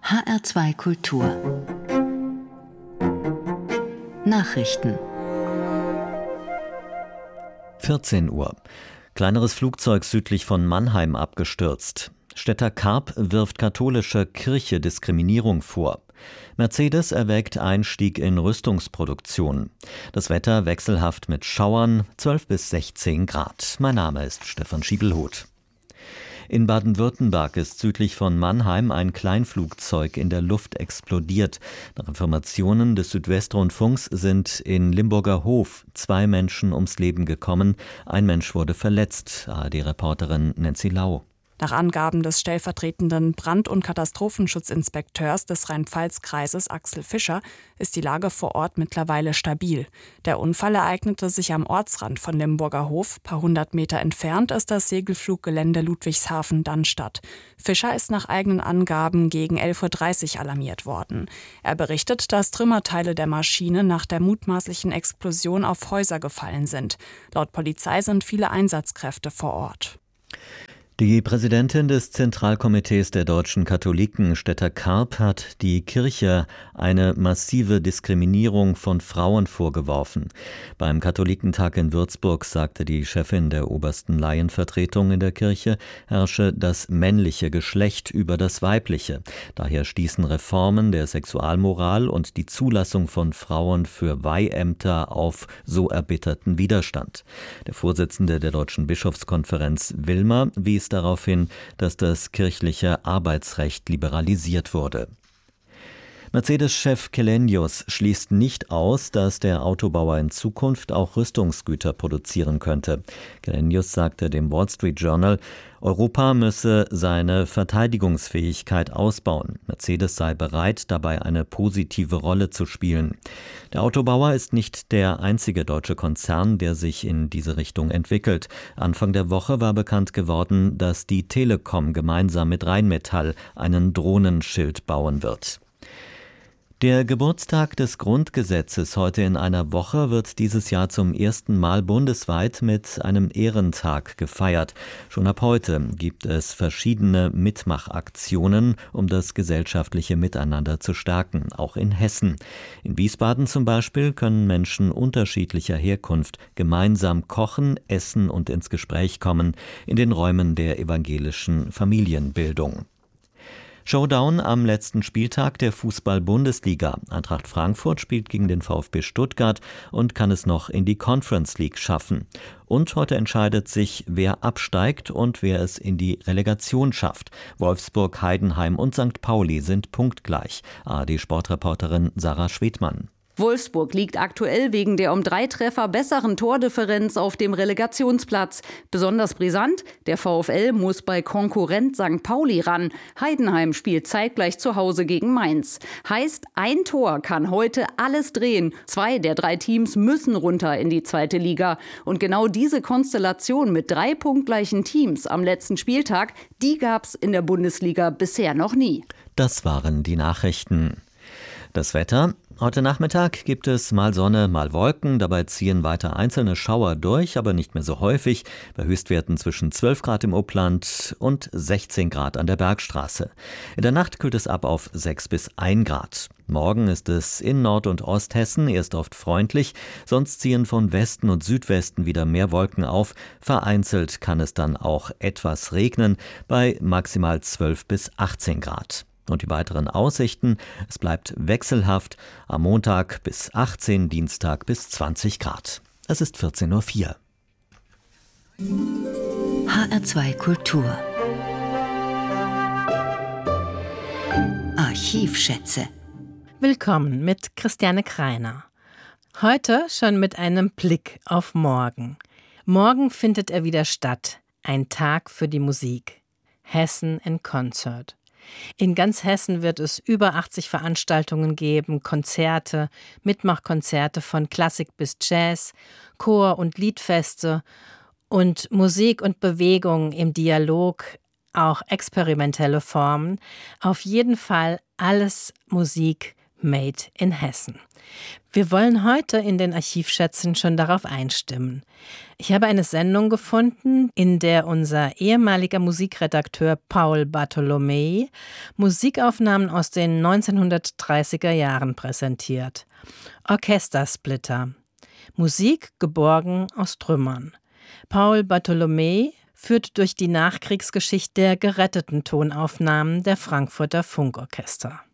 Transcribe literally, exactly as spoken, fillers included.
H R zwei Kultur Nachrichten vierzehn Uhr. Kleineres Flugzeug südlich von Mannheim abgestürzt. Städter Karp wirft katholischer Kirche Diskriminierung vor. Mercedes erwägt Einstieg in Rüstungsproduktion. Das Wetter wechselhaft mit Schauern, zwölf bis sechzehn Grad. Mein Name ist Stefan Schiebelhuth. In Baden-Württemberg ist südlich von Mannheim ein Kleinflugzeug in der Luft explodiert. Nach Informationen des Südwestrundfunks sind in Limburger Hof zwei Menschen ums Leben gekommen. Ein Mensch wurde verletzt. A R D-Reporterin Nancy Lau. Nach Angaben des stellvertretenden Brand- und Katastrophenschutzinspekteurs des Rhein-Pfalz-Kreises Axel Fischer ist die Lage vor Ort mittlerweile stabil. Der Unfall ereignete sich am Ortsrand von Limburger Hof. Paar hundert Meter entfernt ist das Segelfluggelände Ludwigshafen-Dannstatt. Fischer ist nach eigenen Angaben gegen elf Uhr dreißig alarmiert worden. Er berichtet, dass Trümmerteile der Maschine nach der mutmaßlichen Explosion auf Häuser gefallen sind. Laut Polizei sind viele Einsatzkräfte vor Ort. Die Präsidentin des Zentralkomitees der deutschen Katholiken, Städter Karp, hat die Kirche eine massive Diskriminierung von Frauen vorgeworfen. Beim Katholikentag in Würzburg sagte die Chefin der obersten Laienvertretung in der Kirche, herrsche das männliche Geschlecht über das weibliche. Daher stießen Reformen der Sexualmoral und die Zulassung von Frauen für Weiheämter auf so erbitterten Widerstand. Der Vorsitzende der Deutschen Bischofskonferenz Wilmer wies darauf hin, dass das kirchliche Arbeitsrecht liberalisiert wurde. Mercedes-Chef Källenius schließt nicht aus, dass der Autobauer in Zukunft auch Rüstungsgüter produzieren könnte. Källenius sagte dem Wall Street Journal, Europa müsse seine Verteidigungsfähigkeit ausbauen. Mercedes sei bereit, dabei eine positive Rolle zu spielen. Der Autobauer ist nicht der einzige deutsche Konzern, der sich in diese Richtung entwickelt. Anfang der Woche war bekannt geworden, dass die Telekom gemeinsam mit Rheinmetall einen Drohnenschild bauen wird. Der Geburtstag des Grundgesetzes heute in einer Woche wird dieses Jahr zum ersten Mal bundesweit mit einem Ehrentag gefeiert. Schon ab heute gibt es verschiedene Mitmachaktionen, um das gesellschaftliche Miteinander zu stärken, auch in Hessen. In Wiesbaden zum Beispiel können Menschen unterschiedlicher Herkunft gemeinsam kochen, essen und ins Gespräch kommen in den Räumen der evangelischen Familienbildung. Showdown am letzten Spieltag der Fußball-Bundesliga. Eintracht Frankfurt spielt gegen den VfB Stuttgart und kann es noch in die Conference League schaffen. Und heute entscheidet sich, wer absteigt und wer es in die Relegation schafft. Wolfsburg, Heidenheim und Sankt Pauli sind punktgleich. A R D-Sportreporterin Sarah Schwedmann. Wolfsburg liegt aktuell wegen der um drei Treffer besseren Tordifferenz auf dem Relegationsplatz. Besonders brisant, der VfL muss bei Konkurrent Sankt Pauli ran. Heidenheim spielt zeitgleich zu Hause gegen Mainz. Heißt, ein Tor kann heute alles drehen. Zwei der drei Teams müssen runter in die zweite Liga. Und genau diese Konstellation mit drei punktgleichen Teams am letzten Spieltag, die gab's in der Bundesliga bisher noch nie. Das waren die Nachrichten. Das Wetter. Heute Nachmittag gibt es mal Sonne, mal Wolken. Dabei ziehen weiter einzelne Schauer durch, aber nicht mehr so häufig. Bei Höchstwerten zwischen zwölf Grad im Upland und sechzehn Grad an der Bergstraße. In der Nacht kühlt es ab auf sechs bis ein Grad. Morgen ist es in Nord- und Osthessen erst oft freundlich. Sonst ziehen von Westen und Südwesten wieder mehr Wolken auf. Vereinzelt kann es dann auch etwas regnen bei maximal zwölf bis achtzehn Grad. Und die weiteren Aussichten, es bleibt wechselhaft, am Montag bis achtzehn, Dienstag bis zwanzig Grad. Es ist vierzehn Uhr vier. H R zwei Kultur Archivschätze. Willkommen mit Christiane Kreiner. Heute schon mit einem Blick auf morgen. Morgen findet er wieder statt. Ein Tag für die Musik. Hessen in Concert. In ganz Hessen wird es über achtzig Veranstaltungen geben, Konzerte, Mitmachkonzerte von Klassik bis Jazz, Chor- und Liedfeste und Musik und Bewegung im Dialog, auch experimentelle Formen. Auf jeden Fall alles Musik Made in Hessen. Wir wollen heute in den Archivschätzen schon darauf einstimmen. Ich habe eine Sendung gefunden, in der unser ehemaliger Musikredakteur Paul Bartholomei Musikaufnahmen aus den neunzehnhundertdreißiger Jahren präsentiert. Orchestersplitter. Musik geborgen aus Trümmern. Paul Bartholomei führt durch die Nachkriegsgeschichte der geretteten Tonaufnahmen der Frankfurter Funkorchester.